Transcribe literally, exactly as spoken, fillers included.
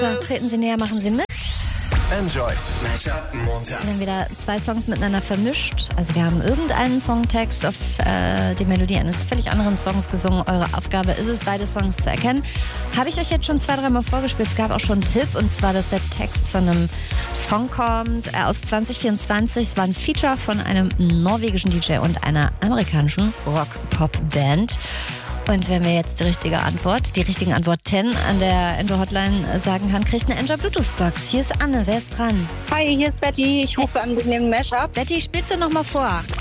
So, treten Sie näher, machen Sie mit. Enjoy Mashup Montag. Wir haben wieder zwei Songs miteinander vermischt. Also wir haben irgendeinen Songtext auf äh, die Melodie eines völlig anderen Songs gesungen. Eure Aufgabe ist es, beide Songs zu erkennen. Habe ich euch jetzt schon zwei, dreimal vorgespielt. Es gab auch schon einen Tipp, und zwar, dass der Text von einem Song kommt äh, aus zwanzig vierundzwanzig. Es war ein Feature von einem norwegischen D J und einer amerikanischen Rock-Pop-Band. Und wer mir jetzt die richtige Antwort, die richtigen Antworten an der Enjoy-Hotline sagen kann, kriegt eine Enjoy-Bluetooth-Box. Hier ist Anne, wer ist dran? Hi, hier ist Betty. Ich rufe an wegen dem Mashup. Betty, spielst du noch mal vor?